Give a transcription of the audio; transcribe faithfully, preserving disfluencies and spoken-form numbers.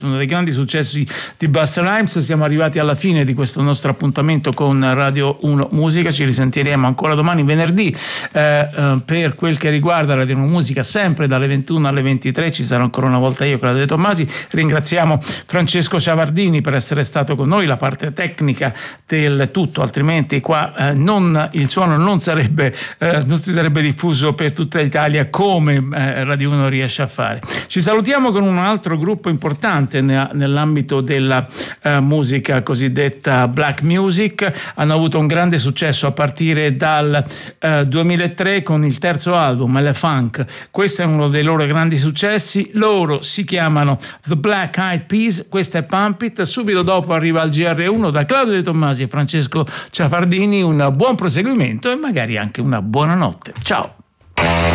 uno dei grandi successi di Busta Rhymes. Siamo arrivati alla fine di questo nostro appuntamento con Radio uno Musica. Ci risentiremo ancora domani venerdì eh, eh, per quel che riguarda Radio uno Musica, sempre dalle ventuno alle ventitré. Ci sarà ancora una volta io, Claudio De Tommasi. Ringraziamo Francesco Ciavardini per essere stato con noi, la parte tecnica del tutto, altrimenti qua eh, non, il suono non sarebbe eh, non si sarebbe diffuso per tutta l'Italia come eh, Radio uno riesce a fare. Ci salutiamo con un altro gruppo importante nell'ambito della uh, musica cosiddetta black music. Hanno avuto un grande successo a partire dal uh, duemilatré con il terzo album, Elefunk. Questo è uno dei loro grandi successi. Loro si chiamano The Black Eyed Peas. Questa è Pump It. Subito dopo arriva il G R uno da Claudio De Tommasi e Francesco Ciafardini. Un buon proseguimento e magari anche una buona notte. Ciao.